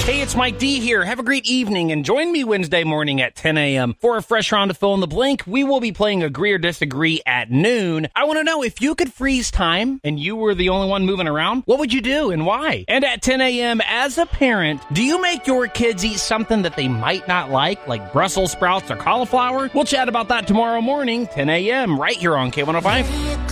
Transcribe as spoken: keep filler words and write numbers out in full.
Hey, it's Mike D here. Have a great evening and join me Wednesday morning at ten a.m. for a fresh round of Fill in the Blank. We will be playing Agree or Disagree at noon. I want to know, if you could freeze time and you were the only one moving around, what would you do and why? And at ten a.m. as a parent, do you make your kids eat something that they might not like, like Brussels sprouts or cauliflower? We'll chat about that tomorrow morning, ten a.m. right here on K one oh five.